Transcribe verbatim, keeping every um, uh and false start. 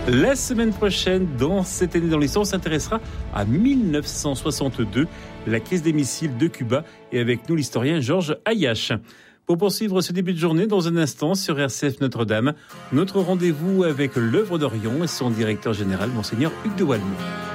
La semaine prochaine, dans Cette année dans l'histoire, on s'intéressera à dix-neuf cent soixante-deux, la crise des missiles de Cuba, et avec nous l'historien Georges Ayache. Pour poursuivre ce début de journée, dans un instant, sur R C F Notre-Dame, notre rendez-vous avec l'œuvre d'Orion et son directeur général, Monseigneur Hugues de Walmont.